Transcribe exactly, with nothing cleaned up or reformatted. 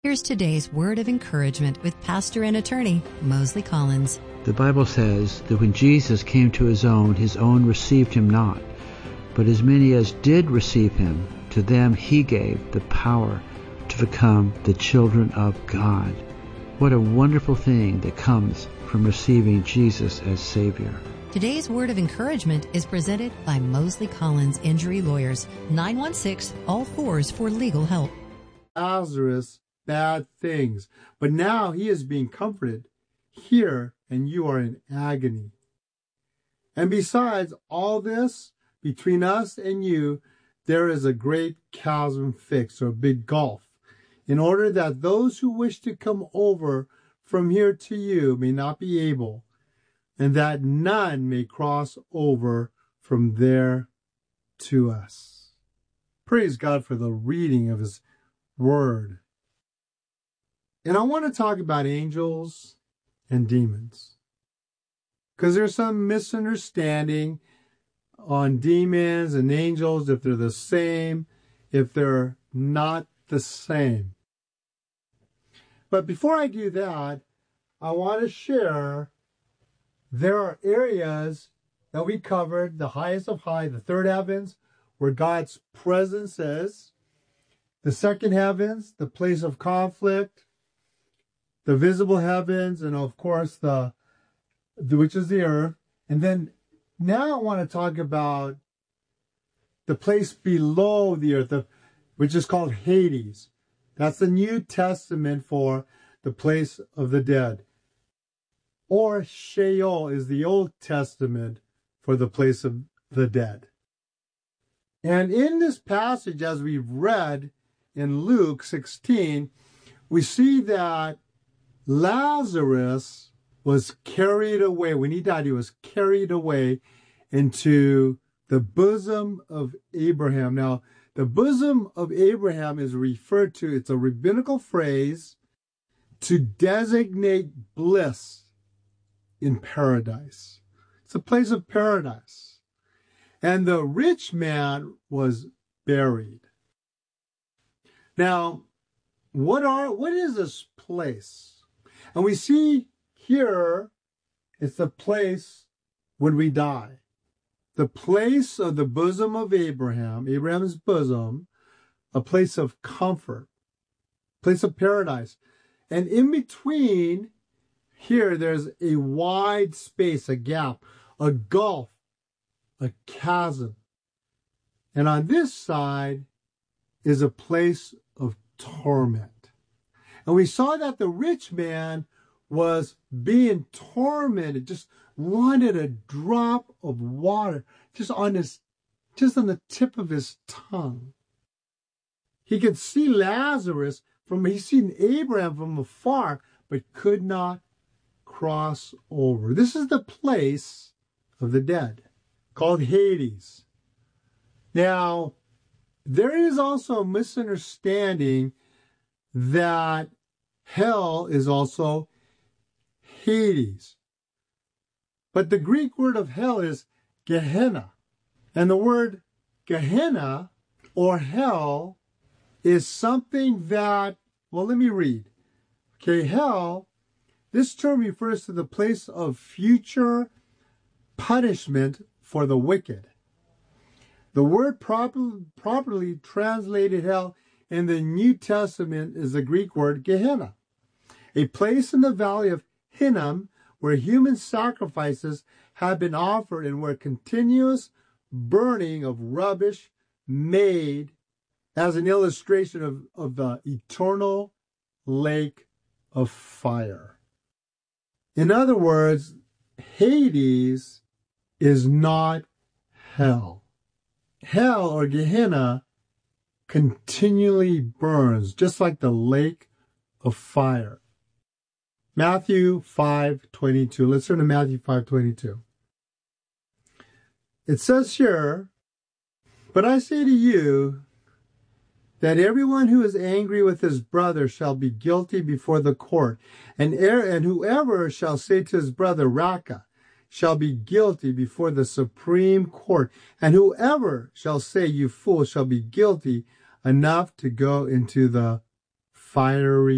Here's today's word of encouragement with pastor and attorney Mosley Collins. The Bible says that when Jesus came to his own, his own received him not. But as many as did receive him, to them he gave the power to become the children of God. What a wonderful thing that comes from receiving Jesus as Savior. Today's word of encouragement is presented by Mosley Collins Injury Lawyers, nine one six, all fours for legal help. Lazarus, bad things, but now he is being comforted here, and you are in agony. And besides all this, between us and you, there is a great chasm fixed, or a big gulf, in order that those who wish to come over from here to you may not be able, and that none may cross over from there to us. Praise God for the reading of his word. And I want to talk about angels and demons, because there's some misunderstanding on demons and angels, if they're the same, if they're not the same. But before I do that, I want to share there are areas that we covered, the highest of high, the third heavens, where God's presence is, the second heavens, the place of conflict, the visible heavens, and of course the, the which is the earth. And then now I want to talk about the place below the earth, the, which is called Hades. That's the New Testament for the place of the dead. Or Sheol is the Old Testament for the place of the dead. And in this passage, as we've read in Luke sixteen, we see that Lazarus was carried away. When he died, he was carried away into the bosom of Abraham. Now, the bosom of Abraham is referred to, it's a rabbinical phrase to designate bliss in paradise. It's a place of paradise. And the rich man was buried. Now, what are what is this place? And we see here, it's the place when we die. The place of the bosom of Abraham, Abraham's bosom, a place of comfort, place of paradise. And in between here, there's a wide space, a gap, a gulf, a chasm. And on this side is a place of torment. And we saw that the rich man was being tormented, just wanted a drop of water just on his, just on the tip of his tongue. He could see Lazarus from, he's seen Abraham from afar, but could not cross over. This is the place of the dead, called Hades. Now, there is also a misunderstanding that hell is also Hades. But the Greek word of hell is Gehenna. And the word Gehenna, or hell, is something that, well, let me read. Okay, hell, this term refers to the place of future punishment for the wicked. The word proper, properly translated hell in the New Testament is the Greek word Gehenna, a place in the valley of Hinnom where human sacrifices have been offered and where continuous burning of rubbish made as an illustration of, of the eternal lake of fire. In other words, Hades is not hell. Hell, or Gehenna, continually burns, just like the lake of fire. Matthew five twenty-two. Let's turn to Matthew five twenty-two. It says here, "But I say to you that everyone who is angry with his brother shall be guilty before the court, and er- and whoever shall say to his brother, Raca, shall be guilty before the Supreme Court, and whoever shall say, you fool, shall be guilty enough to go into the fiery